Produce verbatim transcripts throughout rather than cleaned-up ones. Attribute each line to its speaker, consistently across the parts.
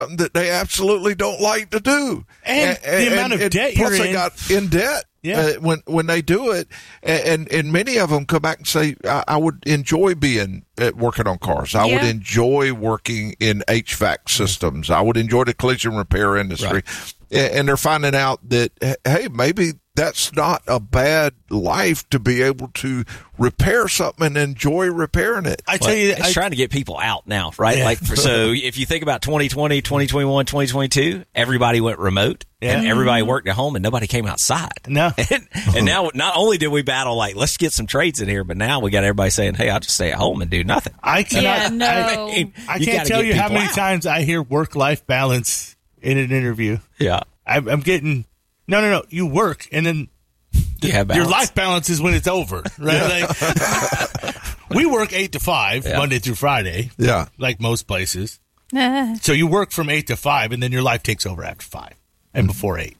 Speaker 1: that they absolutely don't like to do.
Speaker 2: And, and the amount of
Speaker 1: and
Speaker 2: debt
Speaker 1: plus
Speaker 2: you're
Speaker 1: they
Speaker 2: in.
Speaker 1: got in debt. Yeah. Uh, when when they do it, and and many of them come back and say, I, I would enjoy being uh, working on cars. I
Speaker 3: yeah.
Speaker 1: would enjoy working in H V A C systems. I would enjoy the collision repair industry. Right. And, and they're finding out that, hey, maybe that's not a bad life to be able to repair something and enjoy repairing it.
Speaker 2: I tell
Speaker 4: well,
Speaker 2: you,
Speaker 4: it's
Speaker 2: I,
Speaker 4: trying to get people out now, right?
Speaker 2: Yeah.
Speaker 4: Like, for, so if you think about twenty twenty, twenty twenty-one, twenty twenty-two, everybody went remote
Speaker 2: yeah.
Speaker 4: and everybody worked at home and nobody came outside.
Speaker 2: No.
Speaker 4: And, and now, not only did we battle, like, let's get some trades in here, but now we got everybody saying, hey, I'll just stay at home and do nothing.
Speaker 2: I cannot,
Speaker 3: Yeah, no.
Speaker 2: I,
Speaker 4: mean,
Speaker 2: I
Speaker 4: you
Speaker 2: can't
Speaker 4: gotta
Speaker 2: tell
Speaker 4: get
Speaker 2: you how
Speaker 4: people
Speaker 2: many
Speaker 4: out.
Speaker 2: times I hear work-life balance in an interview.
Speaker 4: Yeah.
Speaker 2: I, I'm getting, no, no, no, you work and then
Speaker 4: You have
Speaker 2: your
Speaker 4: balance.
Speaker 2: life balance is when it's over, right? Like, we work eight to five,
Speaker 4: Yeah.
Speaker 2: Monday through Friday,
Speaker 1: Yeah.
Speaker 2: like most places.
Speaker 3: Uh,
Speaker 2: So you work from eight to five, and then your life takes over after five and before eight.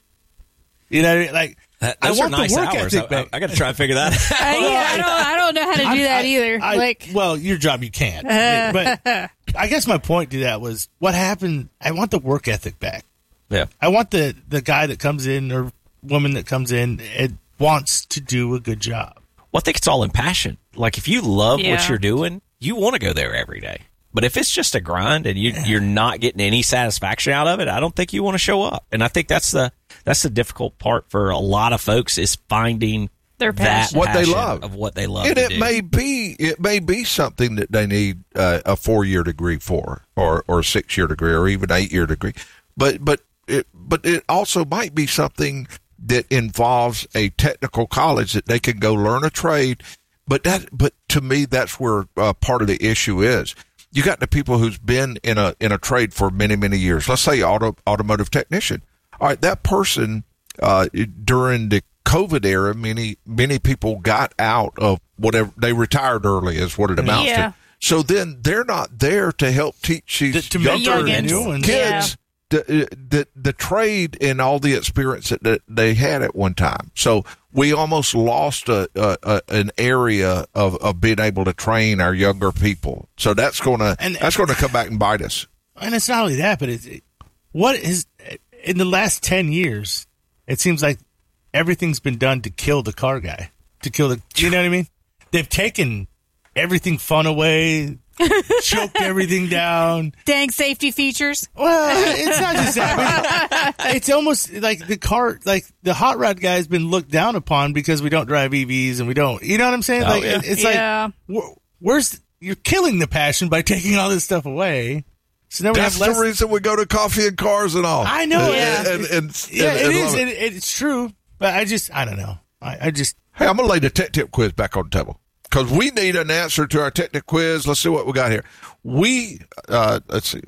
Speaker 2: You know, like
Speaker 4: That,
Speaker 2: I
Speaker 4: those
Speaker 2: want
Speaker 4: are nice
Speaker 2: the work
Speaker 4: hours.
Speaker 2: ethic
Speaker 4: I, I,
Speaker 2: back.
Speaker 4: I got to try and figure that out.
Speaker 3: I, yeah, I don't. I don't know how to do
Speaker 2: I-
Speaker 3: that
Speaker 2: I-
Speaker 3: either.
Speaker 2: I-
Speaker 3: like,
Speaker 2: well, your job you can't. But I guess my point to that was what happened. I want the work ethic back.
Speaker 4: Yeah.
Speaker 2: I want the the guy that comes in or woman that comes in and wants to do a good job.
Speaker 4: Well, I think it's all in passion. Like, if you love
Speaker 3: Yeah.
Speaker 4: what you're doing, you want to go there every day. But if it's just a grind and you, you're not getting any satisfaction out of it, I don't think you want to show up. And I think that's the that's the difficult part for a lot of folks is finding
Speaker 3: Their
Speaker 4: that
Speaker 3: passion.
Speaker 1: What they
Speaker 4: passion
Speaker 1: love.
Speaker 4: of what they love
Speaker 1: And
Speaker 4: to
Speaker 1: it
Speaker 4: do.
Speaker 1: may be it may be something that they need uh, a four year degree for, or or a six year degree, or even eight year degree. But but it but it also might be something that involves a technical college that they can go learn a trade. But that but to me that's where uh, part of the issue is. You got the people who's been in a in a trade for many many years. Let's say auto automotive technician. All right, that person uh, during the COVID era, many many people got out of whatever they retired early, is what it amounts
Speaker 3: Yeah.
Speaker 1: to. So then they're not there to help teach these
Speaker 2: To- to make
Speaker 1: younger
Speaker 3: youngins.
Speaker 2: new ones.
Speaker 1: kids the, the the trade and all the experience that, that they had at one time. So we almost lost a, a, a an area of, of being able to train our younger people. So that's gonna
Speaker 2: And-
Speaker 1: that's gonna come back and bite us.
Speaker 2: And it's not only that, but it's it, what is in the last ten years. It seems like everything's been done to kill the car guy, to kill the. You know what I mean? They've taken everything fun away, choked everything down.
Speaker 3: dang safety features.
Speaker 2: Well, it's not just that. I mean, it's almost like the car, like the hot rod guy has been looked down upon because we don't drive E Vs and we don't. You know what I'm saying?
Speaker 4: Oh,
Speaker 2: like
Speaker 4: yeah.
Speaker 2: it- it's
Speaker 3: Yeah.
Speaker 2: like wh- where's you're killing the passion by taking all this stuff away. So now we
Speaker 1: That's
Speaker 2: have less.
Speaker 1: the reason we go to coffee and cars and all.
Speaker 2: I know.
Speaker 3: Yeah.
Speaker 1: And, and, and,
Speaker 2: Yeah,
Speaker 1: and-
Speaker 2: it
Speaker 1: and
Speaker 2: is.
Speaker 1: love it.
Speaker 2: It, it's true. But I just, I don't know. I, I just,
Speaker 1: Hey, I'm going to lay the tech tip quiz back on the table because we need an answer to our tech tip quiz. Let's see what we got here. We, uh, let's see.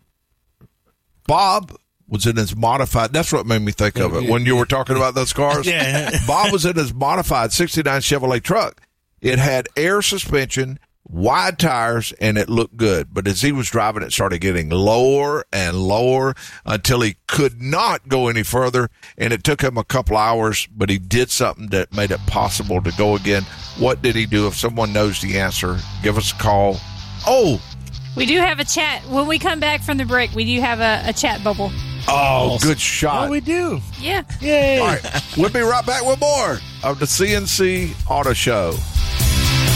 Speaker 1: Bob was in his modified. That's what made me think of it when you were talking about those cars.
Speaker 2: Yeah.
Speaker 1: Bob was in his modified sixty-nine Chevrolet truck. It had air suspension, wide tires, and it looked good. But as he was driving, it started getting lower and lower until he could not go any further. And it took him a couple hours, but he did something that made it possible to go again. What did he do? If someone knows the answer, give us a call. Oh,
Speaker 3: We do have a chat. When we come back from the break, we do have a, a chat bubble.
Speaker 1: oh, good shot.
Speaker 2: oh, we do.
Speaker 3: Yeah.
Speaker 2: Yay.
Speaker 1: All right, we'll be right back with more of the C N C Auto Show.